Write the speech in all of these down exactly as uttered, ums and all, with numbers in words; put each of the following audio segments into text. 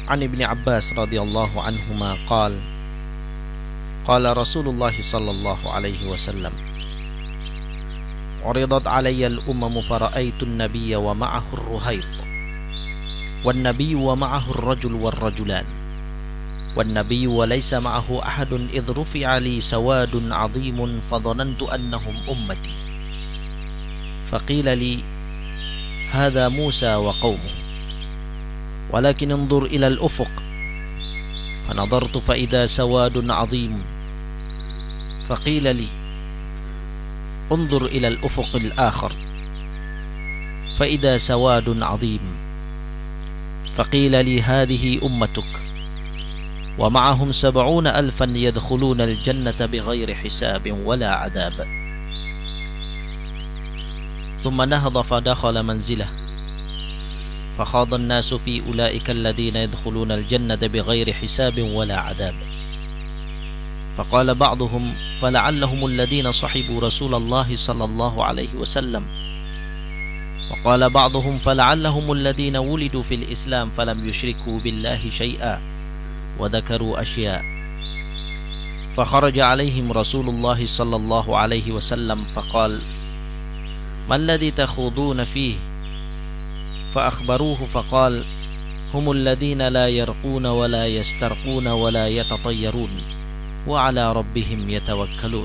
عن ابن عباس رضي الله عنهما قال قال رسول الله صلى الله عليه وسلم عرضت علي الأمم فرأيت النبي ومعه الرهيط والنبي ومعه الرجل والرجلان والنبي وليس معه أحد إذ رفع لي سواد عظيم فظننت أنهم أمتي فقيل لي هذا موسى وقومه ولكن انظر إلى الأفق فنظرت فإذا سواد عظيم فقيل لي انظر إلى الأفق الآخر فإذا سواد عظيم فقيل لي هذه أمتك ومعهم سبعون ألفا يدخلون الجنة بغير حساب ولا عذاب ثم نهض فدخل منزله فخاض الناس في أولئك الذين يدخلون الجنة بغير حساب ولا عذاب فقال بعضهم فلعلهم الذين صحبوا رسول الله صلى الله عليه وسلم وقال بعضهم فلعلهم الذين ولدوا في الإسلام فلم يشركوا بالله شيئا وذكروا أشياء فخرج عليهم رسول الله صلى الله عليه وسلم فقال ما الذي تخوضون فيه فأخبروه فقال هم الذين لا يرقون ولا يسترقون ولا يتطيرون وعلى ربهم يتوكلون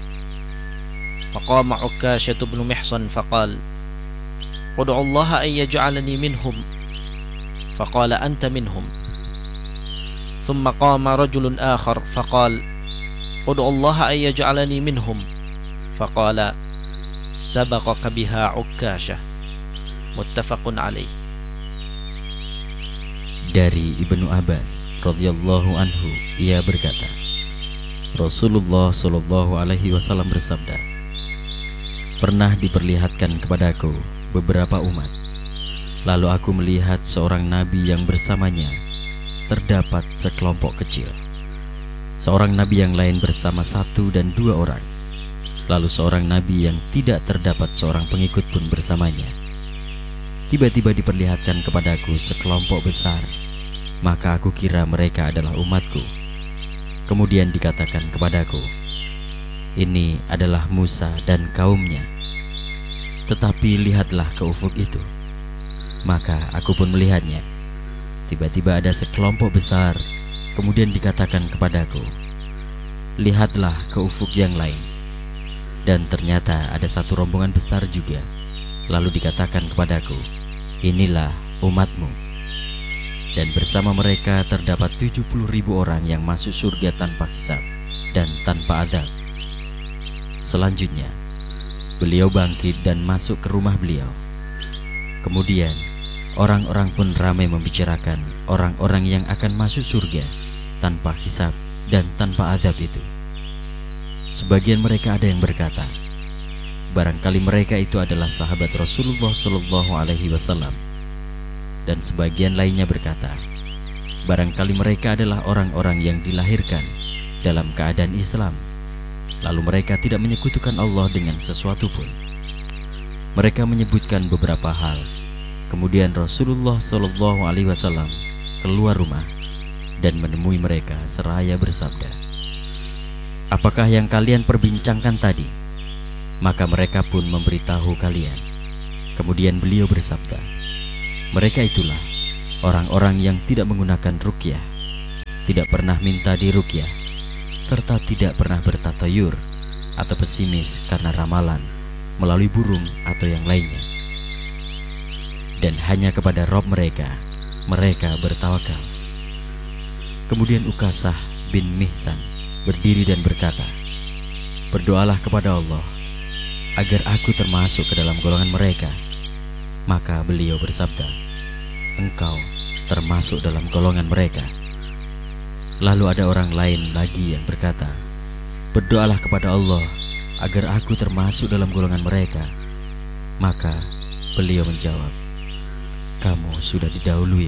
فقام عكاشة بن محصن فقال ادعوا الله أن يجعلني منهم فقال أنت منهم ثم قام رجل آخر فقال ادعوا الله أن يجعلني منهم فقال سبقك بها عكاشة muttafaqun alaih. Dari Ibnu Abbas radhiyallahu anhu, ia berkata, Rasulullah shallallahu alaihi wasallam bersabda, pernah diperlihatkan kepadaku beberapa umat, lalu aku melihat seorang nabi yang bersamanya terdapat sekelompok kecil, seorang nabi yang lain bersama satu dan dua orang, lalu seorang nabi yang tidak terdapat seorang pengikut pun bersamanya. Tiba-tiba diperlihatkan kepadaku sekelompok besar, maka aku kira mereka adalah umatku. Kemudian dikatakan kepadaku, ini adalah Musa dan kaumnya. Tetapi lihatlah ke ufuk itu. Maka aku pun melihatnya. Tiba-tiba ada sekelompok besar, kemudian dikatakan kepadaku, lihatlah ke ufuk yang lain. Dan ternyata ada satu rombongan besar juga. Lalu dikatakan kepadaku, inilah umatmu. Dan bersama mereka terdapat tujuh puluh ribu orang yang masuk surga tanpa hisab dan tanpa adab. Selanjutnya, beliau bangkit dan masuk ke rumah beliau. Kemudian, orang-orang pun ramai membicarakan orang-orang yang akan masuk surga tanpa hisab dan tanpa adab itu. Sebagian mereka ada yang berkata, barangkali mereka itu adalah sahabat Rasulullah shallallahu alaihi wasallam. Dan sebagian lainnya berkata, barangkali mereka adalah orang-orang yang dilahirkan dalam keadaan Islam, lalu mereka tidak menyekutukan Allah dengan sesuatu pun. Mereka menyebutkan beberapa hal. Kemudian Rasulullah shallallahu alaihi wasallam keluar rumah dan menemui mereka seraya bersabda, apakah yang kalian perbincangkan tadi? Maka mereka pun memberitahu kalian. Kemudian beliau bersabda, mereka itulah orang-orang yang tidak menggunakan ruqyah, tidak pernah minta diruqyah, serta tidak pernah bertatayur atau pesimis karena ramalan melalui burung atau yang lainnya. Dan hanya kepada Rabb mereka, mereka bertawakal. Kemudian Ukasah bin Mihsan berdiri dan berkata, berdoalah kepada Allah agar aku termasuk ke dalam golongan mereka. Maka beliau bersabda, engkau termasuk dalam golongan mereka. Lalu ada orang lain lagi yang berkata, berdoalah kepada Allah agar aku termasuk dalam golongan mereka. Maka beliau menjawab, kamu sudah didahului